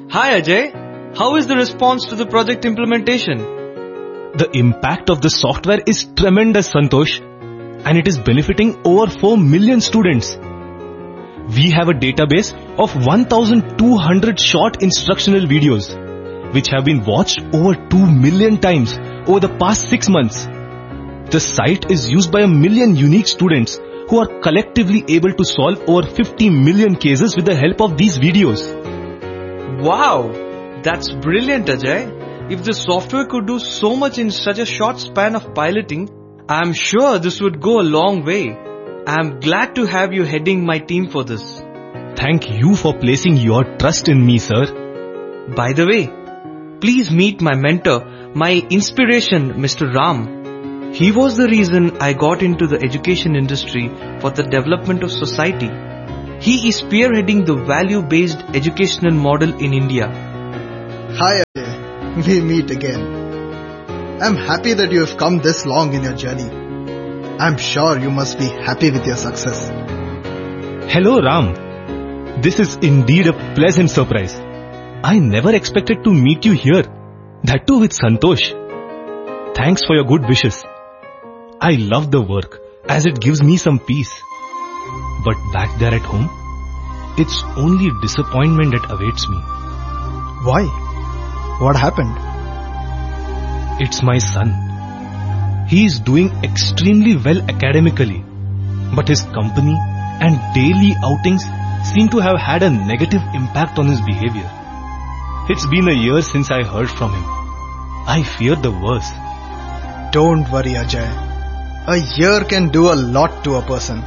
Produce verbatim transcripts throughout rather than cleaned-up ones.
Hi Ajay, how is the response to the project implementation? The impact of the software is tremendous, Santosh, and it is benefiting over four million students. We have a database of one thousand two hundred short instructional videos, which have been watched over two million times over the past six months. The site is used by a million unique students who are collectively able to solve over fifty million cases with the help of these videos. Wow, that's brilliant Ajay. If the software could do so much in such a short span of piloting, I'm sure this would go a long way. I'm glad to have you heading my team for this. Thank you for placing your trust in me, sir. By the way, please meet my mentor, my inspiration, Mister Ram. He was the reason I got into the education industry for the development of society. He is spearheading the value-based educational model in India. Hi Ajay, we meet again. I'm happy that you have come this long in your journey. I'm sure you must be happy with your success. Hello Ram. This is indeed a pleasant surprise. I never expected to meet you here. That too with Santosh. Thanks for your good wishes. I love the work as it gives me some peace. But back there at home, it's only disappointment that awaits me. Why? What happened? It's my son. He is doing extremely well academically, but his company and daily outings seem to have had a negative impact on his behavior. It's been a year since I heard from him. I fear the worst. Don't worry Ajay. A year can do a lot to a person.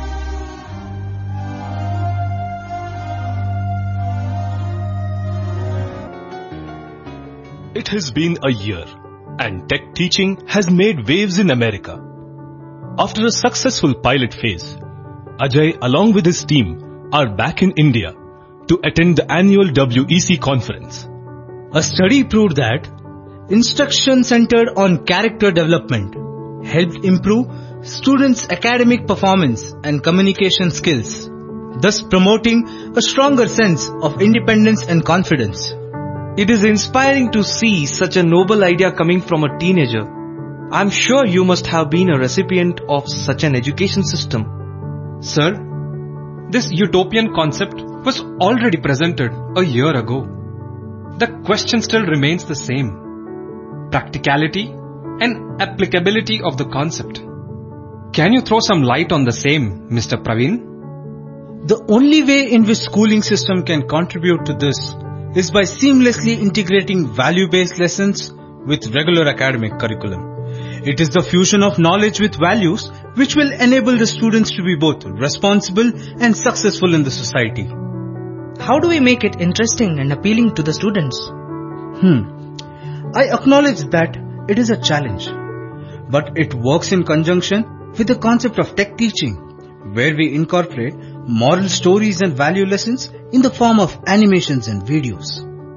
It has been a year, and tech teaching has made waves in America. After a successful pilot phase, Ajay along with his team are back in India to attend the annual W E C conference. A study proved that instruction centered on character development helped improve students' academic performance and communication skills, thus promoting a stronger sense of independence and confidence. It is inspiring to see such a noble idea coming from a teenager. I'm sure you must have been a recipient of such an education system. Sir, this utopian concept was already presented a year ago. The question still remains the same: practicality and applicability of the concept. Can you throw some light on the same, Mister Praveen? The only way in which schooling system can contribute to this is by seamlessly integrating value-based lessons with regular academic curriculum. It is the fusion of knowledge with values which will enable the students to be both responsible and successful in the society. How do we make it interesting and appealing to the students? Hmm. I acknowledge that it is a challenge, but it works in conjunction with the concept of tech teaching, where we incorporate moral stories and value lessons in the form of animations and videos.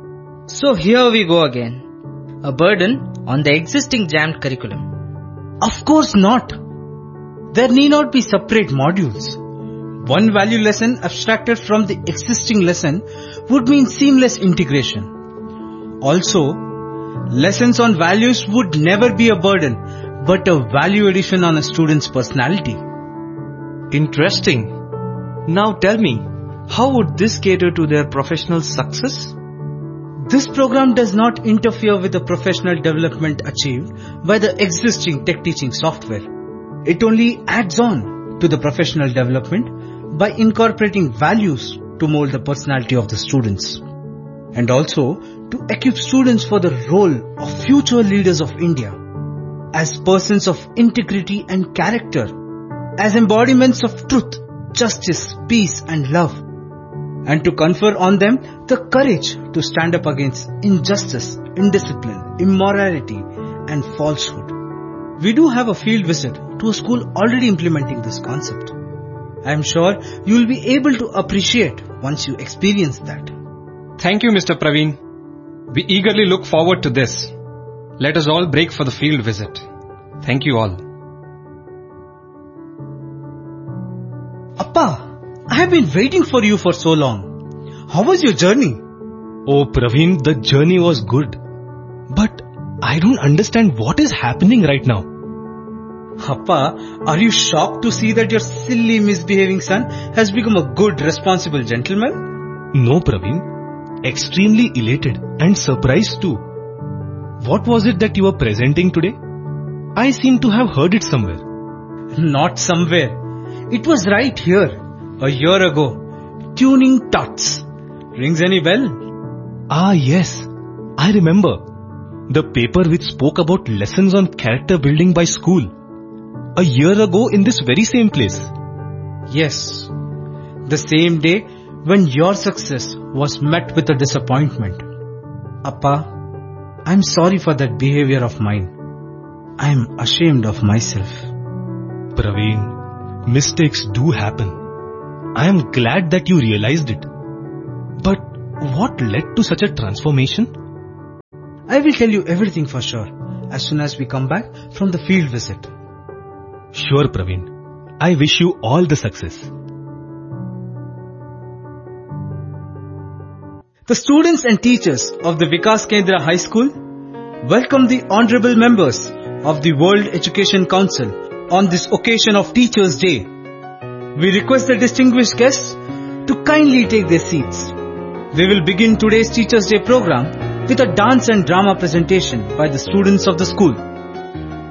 So here we go again. A burden on the existing jammed curriculum. Of course not. There need not be separate modules. One value lesson abstracted from the existing lesson would mean seamless integration. Also, lessons on values would never be a burden, but a value addition on a student's personality. Interesting. Now tell me, how would this cater to their professional success? This program does not interfere with the professional development achieved by the existing tech teaching software. It only adds on to the professional development by incorporating values to mold the personality of the students, and also to equip students for the role of future leaders of India as persons of integrity and character, as embodiments of truth, justice, peace and love, and to confer on them the courage to stand up against injustice, indiscipline, immorality and falsehood. We do have a field visit to a school already implementing this concept. I am sure you will be able to appreciate once you experience that. Thank you, Mister Praveen. We eagerly look forward to this. Let us all break for the field visit. Thank you all. Appa, I have been waiting for you for so long. How was your journey? Oh Praveen, the journey was good. But I don't understand what is happening right now. Appa, are you shocked to see that your silly misbehaving son has become a good, responsible gentleman? No Praveen, extremely elated and surprised too. What was it that you were presenting today? I seem to have heard it somewhere. Not somewhere. It was right here, a year ago. Tuning Tots. Rings any bell? Ah yes, I remember. The paper which spoke about lessons on character building by school. A year ago in this very same place. Yes. The same day when your success was met with a disappointment. Appa, I'm sorry for that behavior of mine. I'm ashamed of myself. Praveen, mistakes do happen. I am glad that you realized it. But what led to such a transformation? I will tell you everything for sure as soon as we come back from the field visit. Sure, Praveen. I wish you all the success. The students and teachers of the Vikas Kendra High School welcome the honorable members of the World Education Council on this occasion of Teachers' Day. We request the distinguished guests to kindly take their seats. We will begin today's Teachers' Day program with a dance and drama presentation by the students of the school.